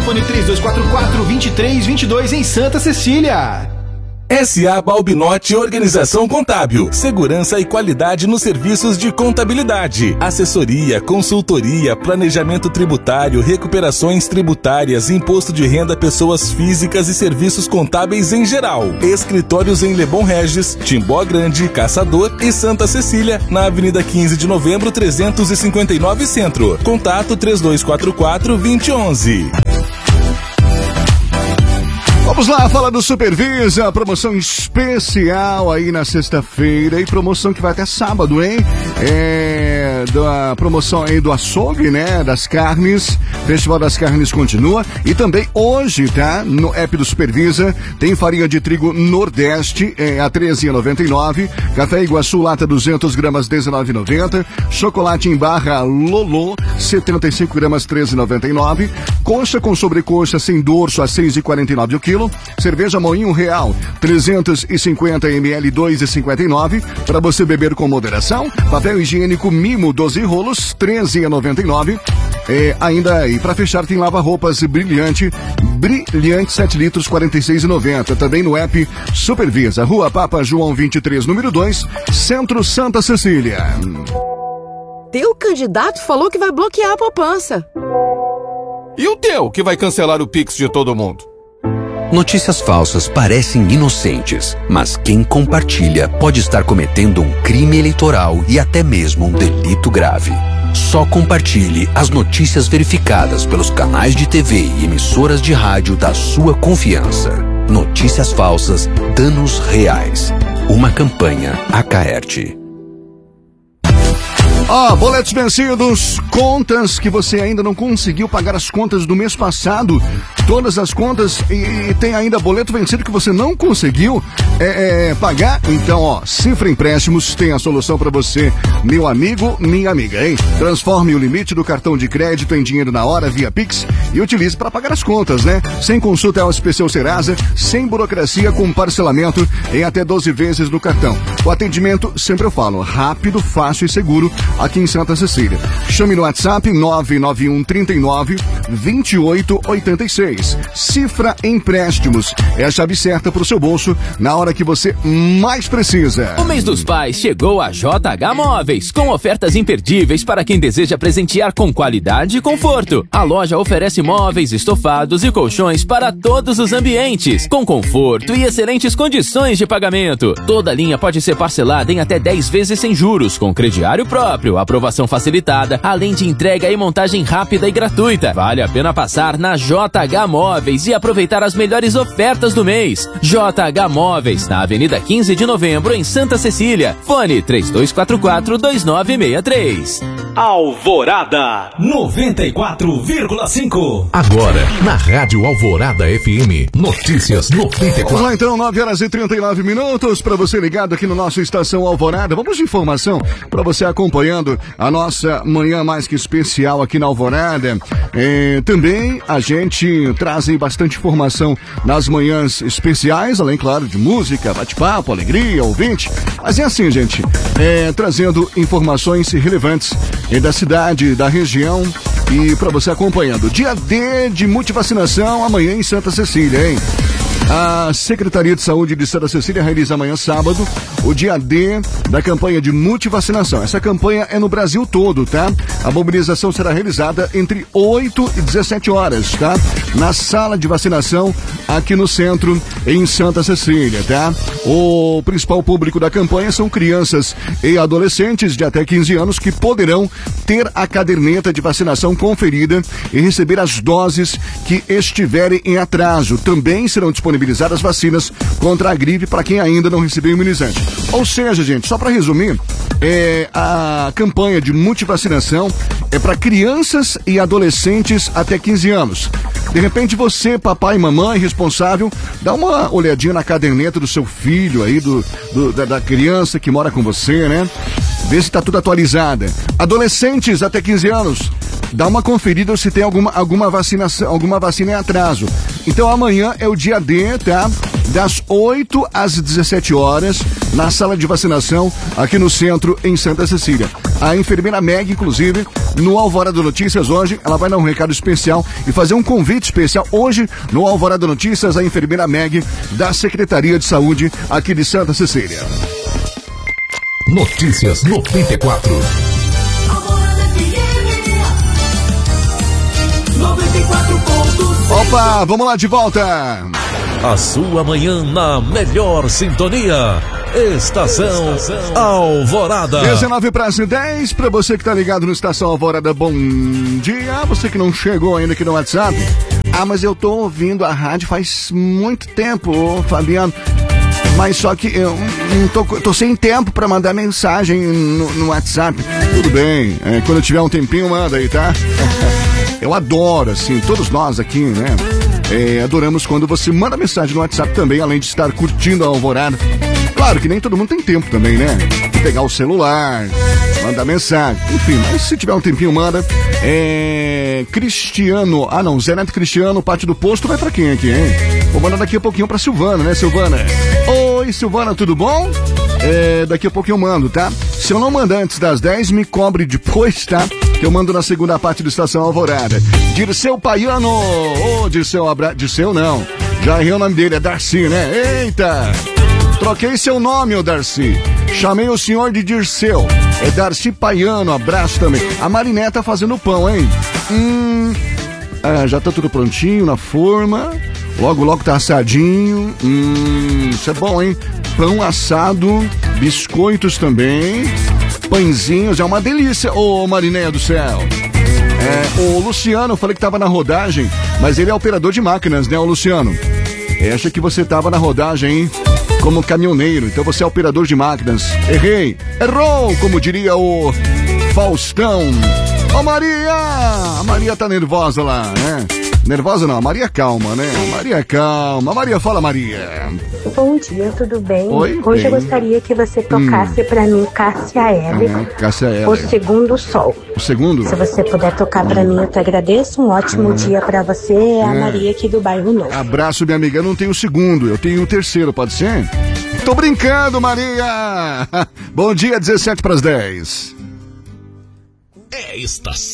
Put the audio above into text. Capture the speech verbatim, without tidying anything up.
Fone três dois quatro quatro, dois três dois dois em Santa Cecília. S A Balbinotti Organização Contábil. Segurança e qualidade nos serviços de contabilidade. Assessoria, consultoria, planejamento tributário, recuperações tributárias, imposto de renda a pessoas físicas e serviços contábeis em geral. Escritórios em Lebon Regis, Timbó Grande, Caçador e Santa Cecília, na Avenida quinze de Novembro, trezentos e cinquenta e nove Centro. Contato três dois quatro quatro, dois zero um um. Vamos lá, fala do Supervisa, promoção especial aí na sexta-feira e promoção que vai até sábado, hein? É, da promoção aí do açougue, né? Das carnes, Festival das Carnes continua e também hoje, tá? No app do Supervisa tem farinha de trigo Nordeste é, a treze reais e noventa e nove centavos, café Iguaçu lata duzentas gramas dezenove reais e noventa centavos, chocolate em barra Lolo setenta e cinco gramas treze reais e noventa e nove centavos, coxa com sobrecoxa sem dorso a seis reais e quarenta e nove centavos o quilo. Cerveja Moinho Real, trezentos e cinquenta mililitros, dois reais e cinquenta e nove centavos, para você beber com moderação. Papel higiênico Mimo, doze rolos, treze reais e noventa e nove centavos. É, ainda aí, para fechar, tem lava-roupas Brilhante, Brilhante sete litros, quarenta e seis reais e noventa centavos. Também no app Supervisa, Rua Papa João vinte e três, número dois, Centro Santa Cecília. Teu candidato falou que vai bloquear a poupança. E o teu, que vai cancelar o Pix de todo mundo? Notícias falsas parecem inocentes, mas quem compartilha pode estar cometendo um crime eleitoral e até mesmo um delito grave. Só compartilhe as notícias verificadas pelos canais de T V e emissoras de rádio da sua confiança. Notícias falsas, danos reais. Uma campanha Acaerte. Ó, oh, boletos vencidos, contas que você ainda não conseguiu pagar as contas do mês passado, todas as contas e, e tem ainda boleto vencido que você não conseguiu é, é, pagar. Então, ó, Cifra Empréstimos tem a solução para você, meu amigo, minha amiga, hein? Transforme o limite do cartão de crédito em dinheiro na hora via Pix e utilize para pagar as contas, né? Sem consulta ao especial Serasa, sem burocracia, com parcelamento em até doze vezes no cartão. O atendimento, sempre eu falo, rápido, fácil e seguro aqui em Santa Cecília. Chame no WhatsApp nove nove um, três nove, dois oito oito seis. Cifra Empréstimos é a chave certa para o seu bolso na hora que você mais precisa. O mês dos pais chegou a J H Móveis, com ofertas imperdíveis para quem deseja presentear com qualidade e conforto. A loja oferece móveis, estofados e colchões para todos os ambientes, com conforto e excelentes condições de pagamento. Toda a linha pode ser parcelada em até dez vezes sem juros, com crediário próprio, aprovação facilitada, além de entrega e montagem rápida e gratuita. Vale a pena passar na J H Móveis e aproveitar as melhores ofertas do mês. J H Móveis, na Avenida quinze de Novembro, em Santa Cecília. Fone três dois quatro quatro, dois nove seis três. Alvorada noventa e quatro vírgula cinco. Agora, na Rádio Alvorada F M, notícias noventa e quatro. Vamos lá então, nove horas e trinta e nove minutos, para você ligado aqui no nosso Estação Alvorada. Vamos de informação para você acompanhando a nossa manhã mais que especial aqui na Alvorada. É, também a gente traz aí bastante informação nas manhãs especiais, além, claro, de música, bate-papo, alegria, ouvinte. Mas é assim, gente, é, trazendo informações relevantes é, da cidade, da região e para você acompanhando. Dia D de multivacinação amanhã em Santa Cecília, hein? A Secretaria de Saúde de Santa Cecília realiza amanhã sábado o dia D da campanha de multivacinação. Essa campanha é no Brasil todo, tá? A mobilização será realizada entre oito e dezessete horas, tá? Na sala de vacinação aqui no centro, em Santa Cecília, tá? O principal público da campanha são crianças e adolescentes de até quinze anos que poderão ter a caderneta de vacinação conferida e receber as doses que estiverem em atraso. Também serão disponibilizadas as vacinas contra a gripe para quem ainda não recebeu imunizante. Ou seja, gente, só para resumir, é, a campanha de multivacinação é para crianças e adolescentes até quinze anos. De repente você, papai e mamãe responsável, dá uma olhadinha na caderneta do seu filho aí, do, do da, da criança que mora com você, né? Vê se tá tudo atualizada. Adolescentes até quinze anos, dá uma conferida se tem alguma, alguma, vacinação, alguma vacina em atraso. Então amanhã é o dia D, tá? das oito às dezessete horas, na sala de vacinação, aqui no centro, em Santa Cecília. A enfermeira Meg, inclusive, no Alvorada Notícias hoje, ela vai dar um recado especial e fazer um convite especial. Hoje, no Alvorada Notícias, a enfermeira Meg, da Secretaria de Saúde, aqui de Santa Cecília. Notícias noventa e quatro. Opa, vamos lá de volta. A sua manhã na melhor sintonia. Estação, Estação Alvorada. dezenove para as dez, para você que tá ligado no Estação Alvorada, bom dia. Você que não chegou ainda aqui no WhatsApp. Ah, mas eu tô ouvindo a rádio faz muito tempo, ô, Fabiano. Mas só que eu não tô, tô sem tempo pra mandar mensagem no, no WhatsApp. Tudo bem, é, quando eu tiver um tempinho, manda aí, tá? Eu adoro, assim, todos nós aqui, né? É, adoramos quando você manda mensagem no WhatsApp também, além de estar curtindo a Alvorada. Claro que nem todo mundo tem tempo também, né? Pegar o celular, mandar mensagem, enfim, mas se tiver um tempinho, manda. É... Cristiano, ah não, Zé Neto Cristiano, parte do posto, vai pra quem aqui, hein? Vou mandar daqui a pouquinho pra Silvana, né, Silvana? Oi, Silvana, tudo bom? É, daqui a pouquinho eu mando, tá? Se eu não mandar antes das dez, me cobre depois, tá? Que eu mando na segunda parte do Estação Alvorada. Dirceu Paiano, ô, oh, Dirceu, abra... Dirceu não, já errei o nome dele, é Darcy, né? Eita! Troquei seu nome, ô Darcy. Chamei o senhor de Dirceu. É Darcy Paiano, abraço também. A Mariné tá fazendo pão, hein? Hum, ah, já tá tudo prontinho na forma. Logo, logo tá assadinho. Hum, isso é bom, hein? Pão assado, biscoitos também, pãezinhos, é uma delícia. Ô, Mariné do céu. É, o Luciano, eu falei que tava na rodagem, mas ele é operador de máquinas, né, o Luciano? Acha que você tava na rodagem, hein? Como caminhoneiro, então você é operador de máquinas. Errei, errou, como diria o Faustão. Ô Maria, a Maria tá nervosa lá, né? Nervosa não, a Maria calma, né? Maria calma, Maria, fala Maria. Bom dia, tudo bem? Oi, Hoje bem. eu gostaria que você tocasse hum. pra mim Cássia Eller, ah, Cássia Eller, O Segundo Sol. O Segundo? Se você puder tocar pra mim, eu te agradeço. Um ótimo hum. dia pra você, é a Maria aqui do bairro Novo. Abraço, minha amiga, eu não tenho o segundo, eu tenho o terceiro, pode ser? Tô brincando, Maria! Bom dia, dezessete para as dez. É estação.